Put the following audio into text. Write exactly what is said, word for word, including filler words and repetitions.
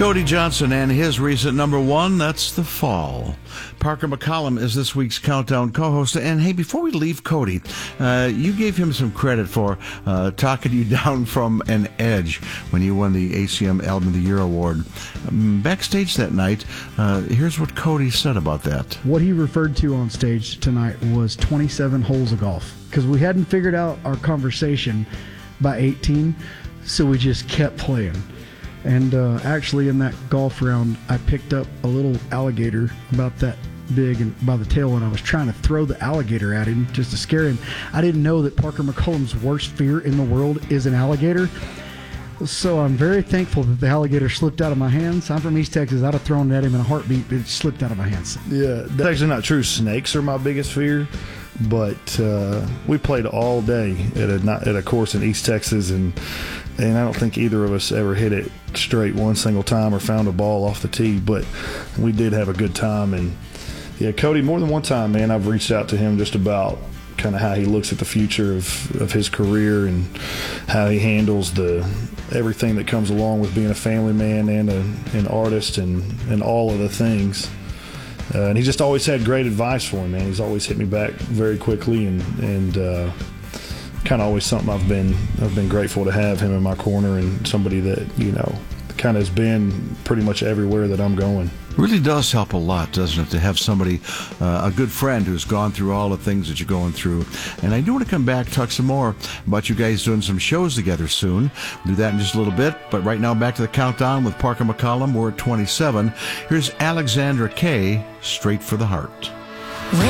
Cody Johnson and his recent number one, that's The Fall. Parker McCollum is this week's Countdown co-host. And hey, before we leave Cody, uh, you gave him some credit for uh, talking you down from an edge when you won the A C M Album of the Year award. Um, backstage that night, uh, here's what Cody said about that. What he referred to on stage tonight was twenty-seven holes of golf, because we hadn't figured out our conversation by eighteen, so we just kept playing. And uh, actually, in that golf round, I picked up a little alligator about that big and by the tail, and I was trying to throw the alligator at him just to scare him. I didn't know that Parker McCollum's worst fear in the world is an alligator. So I'm very thankful that the alligator slipped out of my hands. I'm from East Texas. I'd have thrown it at him in a heartbeat, but it slipped out of my hands. Yeah, that's actually not true. Snakes are my biggest fear. But uh, we played all day at a at a course in East Texas, and and I don't think either of us ever hit it straight one single time or found a ball off the tee. But we did have a good time, and yeah, Cody, more than one time, man, I've reached out to him just about kind of how he looks at the future of, of his career and how he handles the everything that comes along with being a family man and a, an artist and, and all of the things. Uh, and he just always had great advice for me, man. He's always hit me back very quickly, and and uh, kind of always something I've been I've been grateful to have him in my corner, and somebody that, you know, kind of has been pretty much everywhere that I'm going. Really does help a lot, doesn't it, to have somebody, uh, a good friend who's gone through all the things that you're going through. And I do want to come back, talk some more about you guys doing some shows together soon. We'll do that in just a little bit. But right now, back to the countdown with Parker McCollum. We're at twenty-seven. Here's Alexandra Kay, Straight for the Heart.